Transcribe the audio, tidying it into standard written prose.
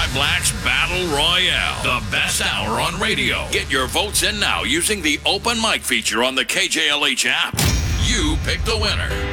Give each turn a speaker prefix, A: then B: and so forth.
A: Rod Black's Battle Royale, the best hour on radio. Get your votes in now using the open mic feature on the KJLH app. You pick the winner.